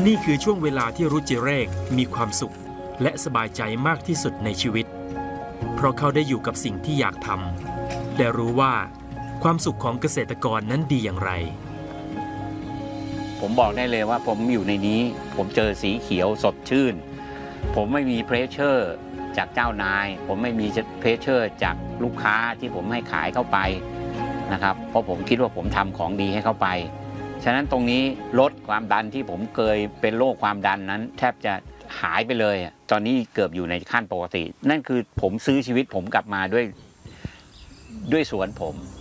นี่คือช่วงเวลาที่รุจิเรกมีความสุขและสบายใจมากที่สุดในชีวิตเพราะเขาได้อยู่กับสิ่งที่อยากทำและรู้ว่าความสุขของเกษตรกรนั้นดีอย่างไรผมบอกได้เลยว่าผมอยู่ในนี้ผมเจอสีเขียวสดชื่นผมไม่มีเพรสเชอร์จากเจ้านายผมไม่มีเพรสเชอร์จากลูกค้าที่ผมให้ขายเข้าไปนะครับเพราะผมคิดว่าผมทำของดีให้เข้าไปฉะนั้นตรงนี้ลดความดันที่ผมเคยเป็นโรคความดันนั้นแทบจะหายไปเลยตอนนี้เกือบอยู่ในขั้นปกตินั่นคือผมซื้อชีวิตผมกลับมาด้วยสวนผม